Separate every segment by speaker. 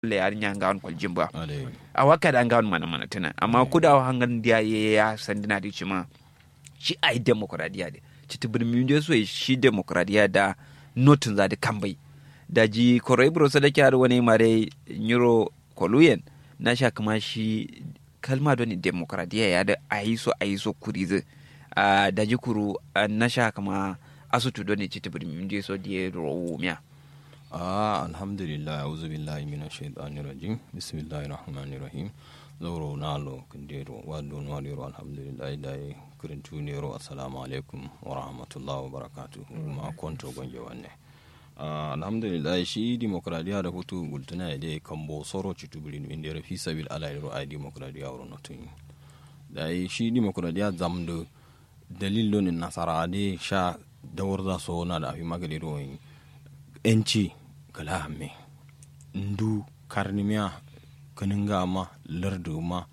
Speaker 1: le yar nyanga on kol jimba a waka da ngawon mana tana amma kudawa hangan dia ya sandina di cima shi ai demokradiya de citibir mi de so shi demokradiya da notin za da kambai da ji koraibro sadaki har wani mare nyuro koluyen na sha kuma shi kalma doni demokradiya ya da ayiso kurize da ji kuru na sha kuma asutu doni citibir mi de so die roumya
Speaker 2: alhamdulillah a'udhu billahi minash shaitanir rajim bismillahir rahmanir rahim zauro nalo kindero wado nwadiro alhamdulillah dai kurintu nero assalamu alaikum wa rahmatullahi wa barakatuh ma konto gonje wanne alhamdulillah shi demokradiya da hutu gultuna da kambo soro citubulin inda rafi sabil alairo ai demokradiya wuro notun dai shi demokradiya zamdo dalilon nasara de sha dawarza so na da afi magadiro enci kala me ndu karnimiya kaninga ma lardu ma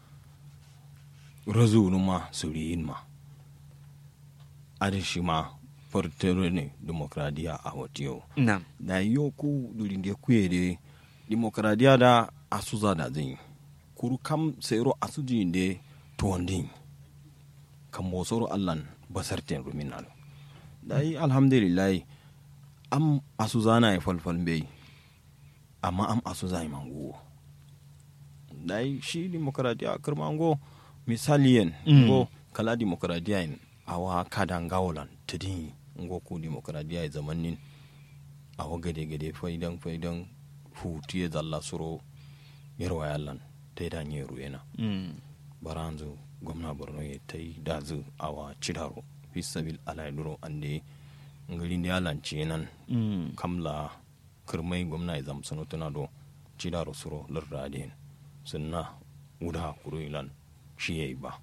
Speaker 2: razunu ma suriyin ma adishi ma portero ne demokradiya a watiyo da yoku dulinde kuye de demokradiya da asuza da zin kuru kam sero asuji de tondin kam bosoro allan basarten ruminal dai alhamdulillah am asuzana ya falfal bai amma am asuza ya mango dai shi demokradiya kirmango misaliyen go kala demokradiya in awa kadan gawolan tudin ngo ku demokradiya ya zamanin awa gade faidan futiye zalla suro yarwa yallan tai da nyeru yana baranzu gwamna borno ya tai dazu awa cidaro fi sabil alaiduro ande ngalin ya lance nan kamla kirmai gwamna ya zama sanu tana do cida suro lardadin sunna wuda kuro ilan shi yayi ba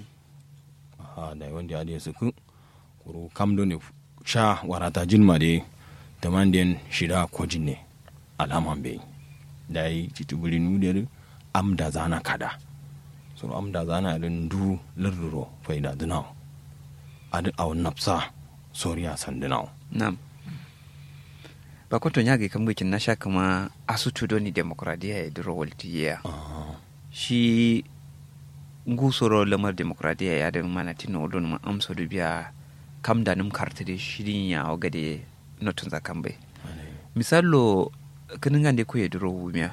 Speaker 2: da wanda ya da suku kuro kamdo ne sha warata jinma de tamanden shida kojin ne alaman bai dai citubulin nuder amda zana kada suro amda zana din du larduro faida dunaw adu awon nafsa soriya sandinaw
Speaker 1: nam bakoto nyage kamgicin na sha kama asutu doni demokradiya ya duro waltiya shi ngusoro lamar demokradiya ya da mana tino don ma amso dubiya kam da num karta de shirin ya ogade notun zakambe misalo kinin gande ko ya duro wumiya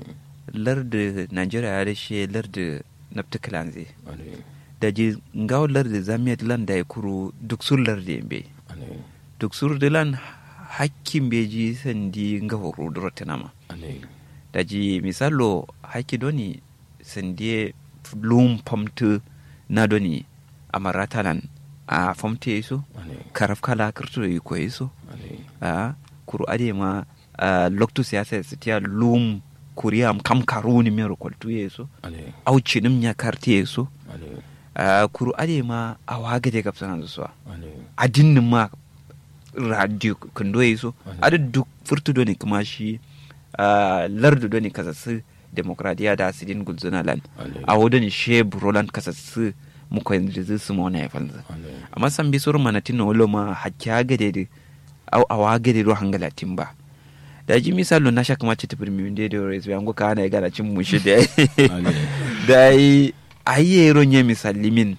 Speaker 1: larde Nigeria ya da shi larde naptikalanze da ji ngaw larde zamiyat landa ya kuru duk sur larde mbe duk sur de lan hakkin beji sandi nga horo dorotinama da ji misalo hakki doni sandi lum pamtu na doni amaratalan a famte iso karaf kala kirto yi ko iso kuru ade ma loktu siyasa sitiya lum kuriyam kam karuni mero koltu yeso au chinim nya karti yeso kuru ade ma awaga de gapsan zuwa adin ma radio kando yeso adu duk furtu doni kuma shi lardu doni kasasu demokradiya da sidin gulzuna lan a wodani she broland kasasu muko yanzu su mona ya fanza amma san bi sur manatin no loma hakya gade de au awaga de ro hangala timba da ji misalo na shaka mace ta firmi wanda da rezo yango ka ana gara cin mushi da dai ayi ronye misalimin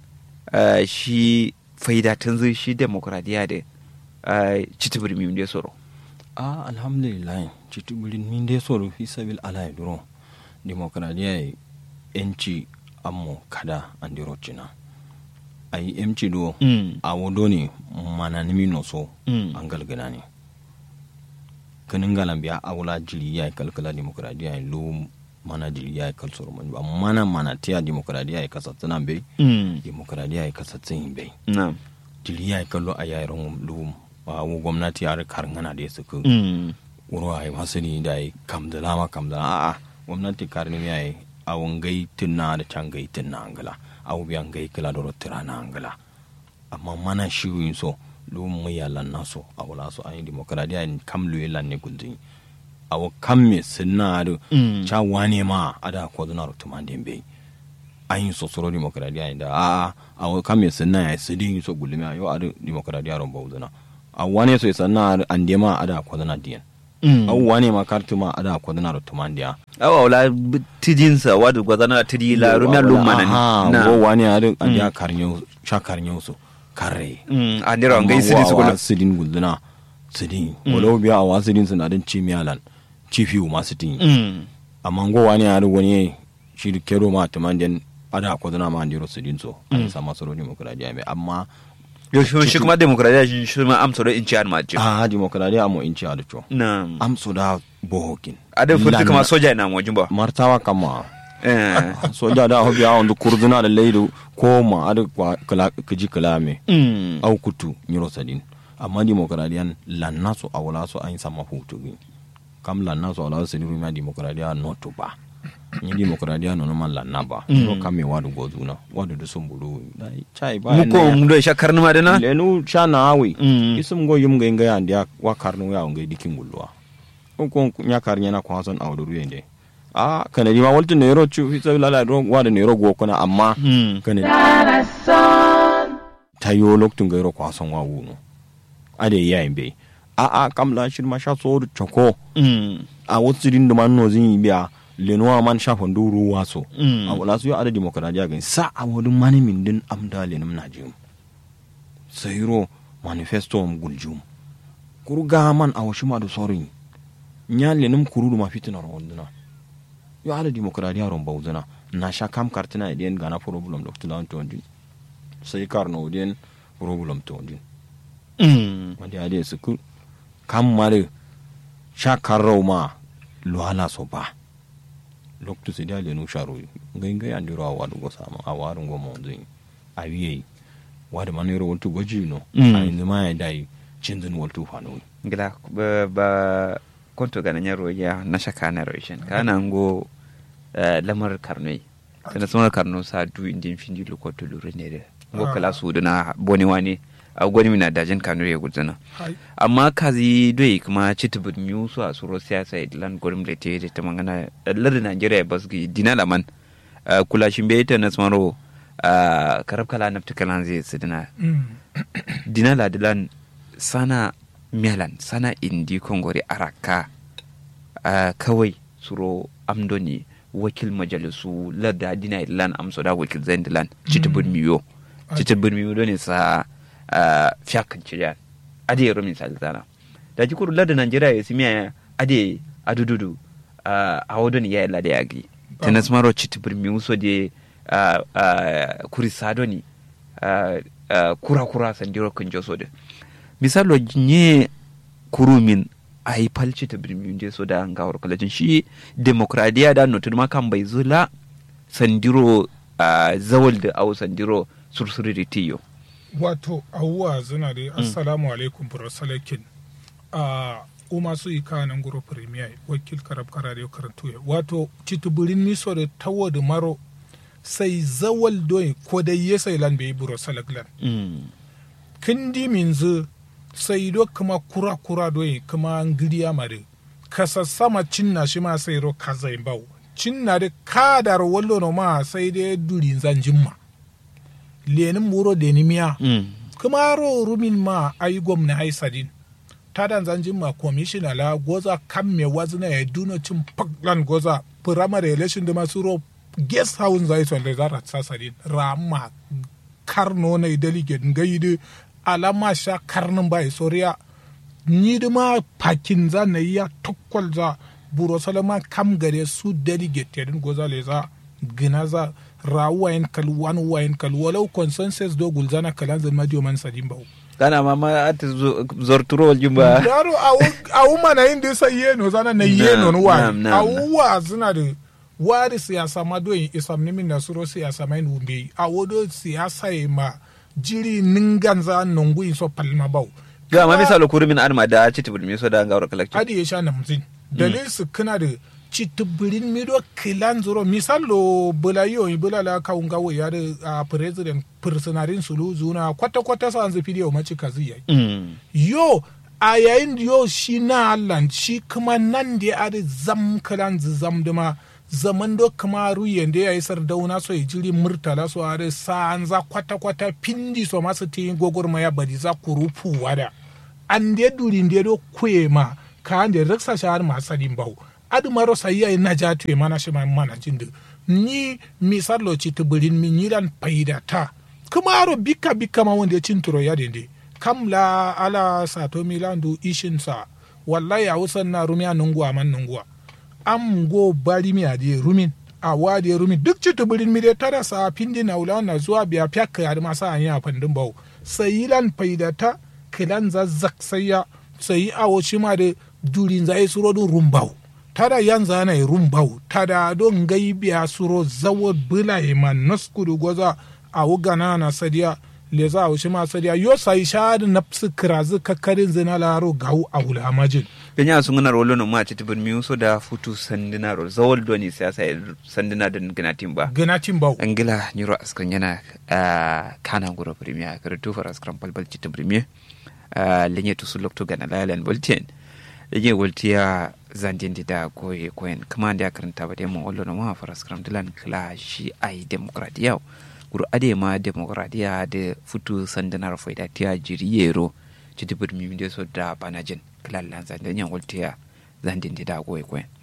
Speaker 1: shi faida tanzu shi demokradiya da citibir mi wanda soro
Speaker 2: alhamdulillah citibir mi wanda soro fi sabil alai duro demokradiya yanci ammo kada andiro cina ai emci do awodo ne mananimi no so an galgana ne kanin galambiya awula jiri ya kalkala demokradiya ya lo mana jiri ya kalsoro man ba mana tiya demokradiya ya kasatsana bai demokradiya ya kasatsin bai jiri ya kallo a yayin lo ba wo gwamnati ya karngana da suka urwa ai hasani da ai kamdala a gwamnati karni ya yi awon gai tunna da can gai tunna angala awu biyan gai kala da rotirana angala amma mana shi so lu mu yalan naso awla so ayi demokradiya in kamlu yalan ne gundin aw kamme sinnaru cha wane ma ada ko zuna rutumande be ayin so soro demokradiya inda aw kamme sinna ya sidin so gulmi ayo adu demokradiya ron bawduna aw wane so sanna ande ma ada ko zuna diyan au wane ma kartuma ada ko dana rotumandia
Speaker 1: awa wala tijinsa wadu gwazana tiji la rumya lumana
Speaker 2: na go wani adu adia karnyo sha karnyo so kare
Speaker 1: andira ngai sidin su gulu
Speaker 2: sidin gulduna sidin wala biya awa sidin sun adin chimialan chifi ma sidin amma go wani adu wani shi kero ma tumandian ada ko dana ma andiro sidin so an sama soro demokradiya me amma
Speaker 1: yo shi kuma demokradiya shi ma amso da inci an maji
Speaker 2: demokradiya mo inci adu cho
Speaker 1: na
Speaker 2: amso da bohokin
Speaker 1: ada futi kama soja na mo jumba
Speaker 2: martawa kama soja da hobi a on kurduna da leidu ko ma ada kala kiji kalame au kutu nyiro sadin amma demokradiyan lanna so awala so an sama hutu kam lanna so awala so ni demokradiya noto ba ni demokradiya no man lanna ba no kame wadu gozuna wadu da sumbulu dai chai ba
Speaker 1: ne muko ndo shakarnu madana
Speaker 2: lenu chana awi isum go yum ga ya ndia wa karnu ya ngai dikin gulwa ko nya karnya na kwason awduru yende kana di ma walti ne ro chu fi sabila la ro wada ne ro go kona amma kana tayo loktun ga ro kwason wa wuno ade yayin be kam la shir ma sha so choko a wotsirin da man no zin biya lenwa man shafon duru waso a wala su ya ada demokradiya ga sa a wodin mani min din amda lenum najim sayro manifesto am guljum kurga man a washima da sorin nya lenum kururu ma fitina ronduna yo ada demokradiya ron bawzana na sha kam kartina iden gana problem doctor tonjin sai karno den problem tonjin wanda ade su kam mare sha karro ma luhala so ba lokto se dale no sharo ngai andiro awadu go sama awarun go mondin awiye wada manero wonto goji no ai nima dai cinzin wolto fano
Speaker 1: ngila ba konto gana nyaro ya na shaka na roshin kana ngo lamar karnoi kana sona karno sa du indin findi lokoto lure ne de ngo kala su dana boni wani a gwani mina dajin kano ya gudana amma kazi doi kuma citibin yusu a suro siyasa idlan gwarim da ta yi ta mangana lardin Najeriya ba su dina laman kula shi bai ta na tsaro karab kala nafta kalan zai su dina dina ladilan sana milan sana indi kongori araka kawai suro amdoni wakil majalisu larda dina idlan amso da wakil zan dilan citibin miyo ne sa fiyakan ciya ade yaro misali zana da jikuru lada Najeriya ya simiya ade adududu a wadon ya yi lada ya gi tanas maro citibir mi uso de kuri sadoni kura sandiro kan joso de misalo nye kurumin a yi fal citibir mi je so da an gawar kalajin shi demokradiya da notun makan bai zula sandiro zawal da au sandiro sursuri da tiyo
Speaker 3: wato awuwa zina dai assalamu alaikum burasalakin kuma su yi kanan guro premier wakil karab karare karantu ya wato cituburin miso da tawo da maro sai zawal doyi ko dai ya sai lan bai burasalaklan kin di minzu sai do kuma kura doyi kuma ngiriya mare kasassama cinna shi ma sai ro kazai bawo cinna da kadar wallo no ma sai dai durin zanjimma lenin muro da nimiya kuma ro rumin ma ayi gwamna haisadin ta dan zanjin ma commissioner la goza kamme wazna ya duno cin paklan goza primary election da masu ro guest house zai son da zara sasadin rama karno na delegate gaide alama sha karnin bai soriya ni da ma pakin za na ya tokkol za buro salama kam gare su delegate din goza le za gina za rawuwayen kalwan wayen kalwalau consensus do gulzana kalan zan madiyo man sadin bawo
Speaker 1: kana mama at zorturo jumba
Speaker 3: daro awu mana inde sai yeno zana na yeno no wa awu wa zina da wari siyasa ma do yin isam ni min nasuro siyasa mai numbe awu do siyasa ma jiri ningan za nongu iso palma bawo
Speaker 1: ga ma misalo kurumin arma da citibul mi so da ngawra collective
Speaker 3: adi ya sha namzin dalil su kana da citubirin mido kilan zuro misalo bulayo bulala kaunga wo yare president personarin sulu zuna kwata sa anzu video maci kazi yayi yo a yayin yo shi na Allah shi kuma nan da ade zam kilan zam duma zaman do kuma ruyen da yayi sardauna so jiri murtala so ade sa anza kwata pindi so masu tin gogor maya badi za kurufu wada an de durin de do kwema ka ande raksa shahar masadin bawo adu maro sayya na jatu mana shi mana jindu ni misalo ci tuburin min yiran faida ta kuma aro bika ma wanda cinturo ya dende kamla ala sato milandu ishin sa wallahi a wusan na rumiya nunguwa man nunguwa am go bari mi ade rumin a wade rumin duk ci tuburin mi de tara sa pindi na ula na zuwa biya pyakka ya ma sa anya fandin bawo sayilan faida ta kilan zazzak sayya sai awo shi ma da durin zai suro dun rumbau tada yanza na rumbau tada don gai biya suro zawo bula man naskudu goza a wugana na sadiya le za a shi ma sadiya yo sai shahadin nafsu kirazu kakkarin zina laro gawu a wula majin
Speaker 1: benya sun gana rolo no ma ci tibin mi so da futu sandina ro zawol doni siyasa sandina da ganatin ba angila nyiro askan yana kana guro premier karatu fara askan balbal ci premier lenye to su lokto gana lalan bolten lenye voltia zandin da koye koyen kuma da karanta ba dai mu wallo no ma fara askan dilan kala shi ai demokradiya guru ade ma demokradiya da futu sandina ro faida tiya jiriyero ci tibin mi de so da banajin kala lan zandin yan voltia zandin da koye koyen